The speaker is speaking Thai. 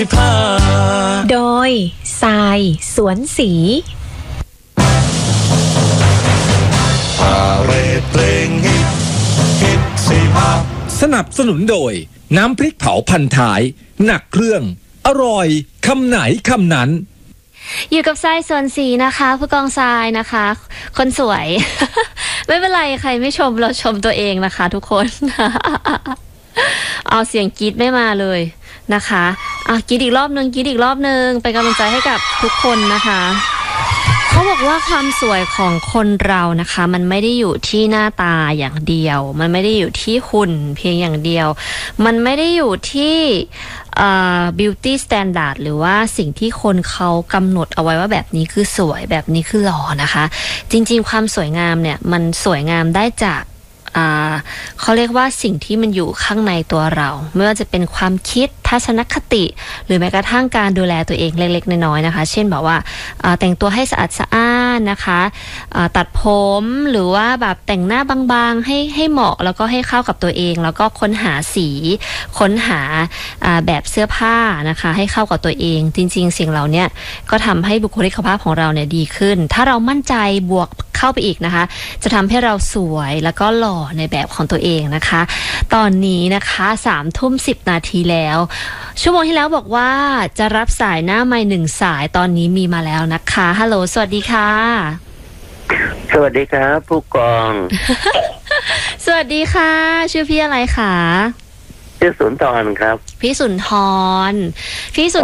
โดยทรายสวนสีสนับสนุนโดยน้ำพริกเผาพันท้ายหนักเครื่องอร่อยคำไหนคำนั้นอยู่กับทรายส่วนสีนะคะผู้กองทรายนะคะคนสวย ไม่เป็นไรใครไม่ชมเราชมตัวเองนะคะทุกคน เอาเสียงกรี๊ดไม่มาเลยนะคะกรี๊ดอีกรอบนึงกรี๊ดอีกรอบนึงเป็นกำลังใจให้กับทุกคนนะคะเขาบอกว่าความสวยของคนเรานะคะมันไม่ได้อยู่ที่หน้าตาอย่างเดียวมันไม่ได้อยู่ที่หุ่นเพียงอย่างเดียวมันไม่ได้อยู่ที่beauty standard หรือว่าสิ่งที่คนเขากำหนดเอาไว้ว่าแบบนี้คือสวยแบบนี้คือหล่อนะคะจริงๆความสวยงามเนี่ยมันสวยงามได้จากเขาเรียกว่าสิ่งที่มันอยู่ข้างในตัวเราไม่ว่าจะเป็นความคิดทัศนคติหรือแม้กระทั่งการดูแลตัวเองเล็กๆน้อยๆนะคะเช่นแบบว่าแต่งตัวให้สะอาดสะอ้านนะคะตัดผมหรือว่าแบบแต่งหน้าบางๆให้เหมาะแล้วก็ให้เข้ากับตัวเองแล้วก็ค้นหาสีค้นหาแบบเสื้อผ้านะคะให้เข้ากับตัวเองจริงๆสิ่งเหล่านี้ก็ทำให้บุคลิกภาพของเราเนี่ยดีขึ้นถ้าเรามั่นใจบวกเข้าไปอีกนะคะจะทำให้เราสวยแล้วก็หล่อในแบบของตัวเองนะคะตอนนี้นะคะ3:10 นาทีแล้วชั่วโมงที่แล้วบอกว่าจะรับสายหน้าไมค์1 สายตอนนี้มีมาแล้วนะคะฮัลโหลสวัสดีค่ะสวัสดีครับผู้กองสวัสดีค่ะชื่อพี่อะไรคะชื่อสุนทรครับพี่สุนทร